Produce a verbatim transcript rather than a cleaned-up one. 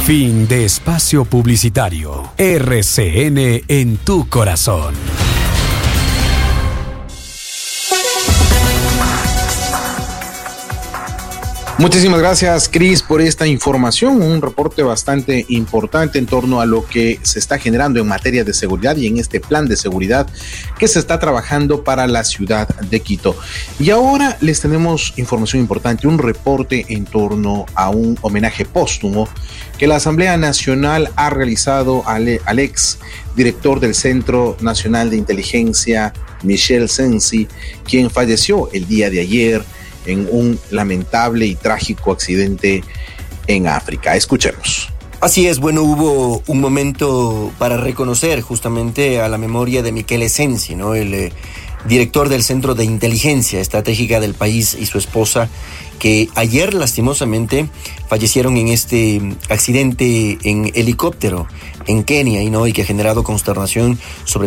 Fin de espacio publicitario. R C N en tu corazón. Muchísimas gracias, Cris, por esta información, un reporte bastante importante en torno a lo que se está generando en materia de seguridad y en este plan de seguridad que se está trabajando para la ciudad de Quito. Y ahora les tenemos información importante, un reporte en torno a un homenaje póstumo que la Asamblea Nacional ha realizado al, al ex director del Centro Nacional de Inteligencia, Michel Sensi, quien falleció el día de ayer en un lamentable y trágico accidente en África. Escuchemos. Así es, bueno, hubo un momento para reconocer justamente a la memoria de Michele Sensi, ¿no? El eh, director del Centro de Inteligencia Estratégica del país, y su esposa, que ayer lastimosamente fallecieron en este accidente en helicóptero en Kenia, y no y que ha generado consternación sobre